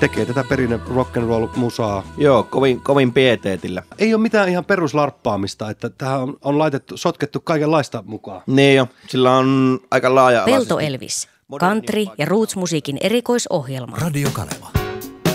tekee tätä perinne rock'n'roll-musaa. Joo, kovin pieteetillä. Ei ole mitään ihan peruslarppaamista, että tähän on sotkettu kaikenlaista mukaan. Niin jo, sillä on aika laaja-alaisesti. Pelto Elvis, country- ja roots-musiikin erikoisohjelma. Radio Kaleva.